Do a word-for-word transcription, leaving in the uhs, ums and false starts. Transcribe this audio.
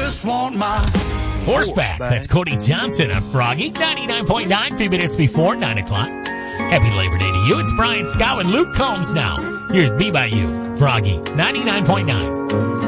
just want my Horseback. That's Cody Johnson on Froggy. ninety-nine point nine, a few minutes before nine o'clock. Happy Labor Day to you. It's Brian Scott and Luke Combs now. Here's Be By You. Froggy, ninety-nine point nine.